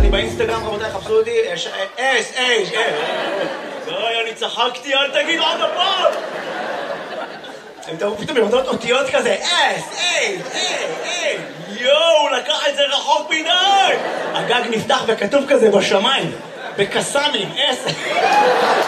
אני באינסטגרם, רבותיי, חפשו אותי, אוי, אני צחקתי, אל תגיד עוד הפעם! הם תראו פתאום יורדות אותיות כזה, יואו, הוא לקח את זה רחוק מדי! הגג נפתח וכתוב כזה בשמיים, בקסאמים,